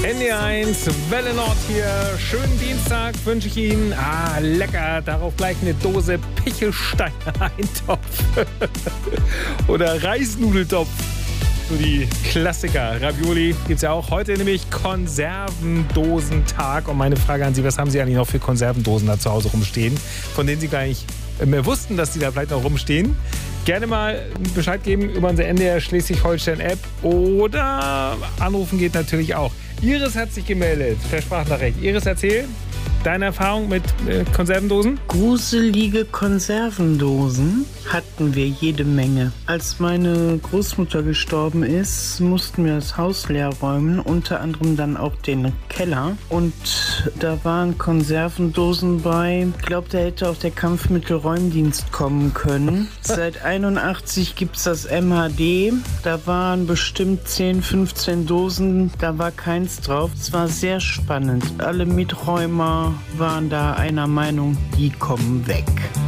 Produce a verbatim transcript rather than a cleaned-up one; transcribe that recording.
N D eins, Welle Nord hier. Schönen Dienstag wünsche ich Ihnen. Ah, lecker. Darauf gleich eine Dose Pichelsteiner Eintopf. Oder Reisnudeltopf. So die Klassiker. Ravioli gibt es ja auch. Heute nämlich Konservendosentag. Und meine Frage an Sie, was haben Sie eigentlich noch für Konservendosen da zu Hause rumstehen, von denen Sie gar nicht mehr wussten, dass die da vielleicht noch rumstehen? Gerne mal Bescheid geben über unsere N D R Schleswig-Holstein-App oder anrufen geht natürlich auch. Iris hat sich gemeldet, per Sprachnachricht. Iris, erzähl deine Erfahrung mit äh, Konservendosen? Gruselige Konservendosen hatten wir jede Menge. Als meine Großmutter gestorben ist, mussten wir das Haus leer räumen, unter anderem dann auch den Keller. Und da waren Konservendosen bei. Ich glaube, da hätte auch der Kampfmittelräumdienst kommen können. Seit einundachtzig gibt es das M H D. Da waren bestimmt zehn, fünfzehn Dosen. Da war keins drauf. Es war sehr spannend. Alle Miträumer waren da einer Meinung, die kommen weg.